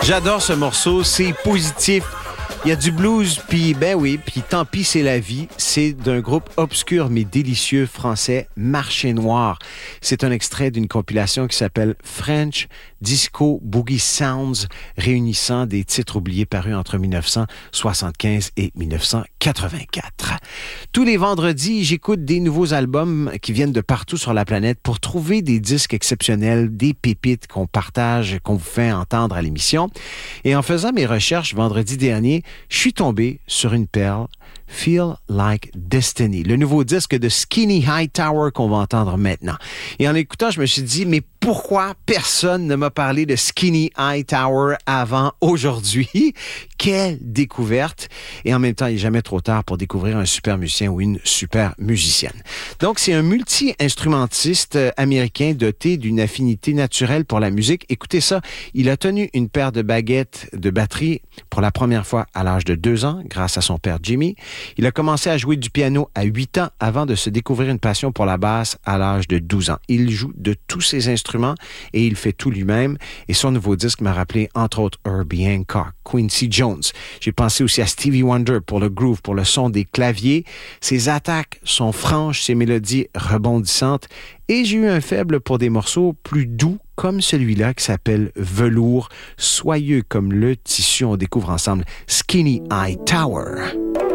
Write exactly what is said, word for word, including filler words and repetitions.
J'adore ce morceau, c'est positif. Il y a du blues, puis ben oui, puis tant pis, c'est la vie. C'est d'un groupe obscur mais délicieux français, Marché Noir. C'est un extrait d'une compilation qui s'appelle French Disco Boogie Sounds, réunissant des titres oubliés parus entre dix-neuf cent soixante-quinze et dix-neuf cent quatre-vingt-quatre. Tous les vendredis, j'écoute des nouveaux albums qui viennent de partout sur la planète pour trouver des disques exceptionnels, des pépites qu'on partage, qu'on vous fait entendre à l'émission. Et en faisant mes recherches vendredi dernier, je suis tombé sur une perle, Feel Like Destiny, le nouveau disque de Skinny Hightower qu'on va entendre maintenant. Et en l'écoutant, je me suis dit, mais pourquoi personne ne m'a parlé de Skinny Hightower avant aujourd'hui? Quelle découverte! Et en même temps, il n'est jamais trop tard pour découvrir un super musicien ou une super musicienne. Donc, c'est un multi-instrumentiste américain doté d'une affinité naturelle pour la musique. Écoutez ça, il a tenu une paire de baguettes de batterie pour la première fois à l'âge de deux ans, grâce à son père Jimmy. Il a commencé à jouer du piano à huit ans avant de se découvrir une passion pour la basse à l'âge de douze ans. Il joue de tous ses instruments et il fait tout lui-même. Et son nouveau disque m'a rappelé, entre autres, Herbie Hancock, Quincy Jones. J'ai pensé aussi à Stevie Wonder pour le groove, pour le son des claviers. Ses attaques sont franches, ses mélodies rebondissantes. Et j'ai eu un faible pour des morceaux plus doux, comme celui-là qui s'appelle Velours, soyeux comme le tissu. On découvre ensemble Skinny Hightower.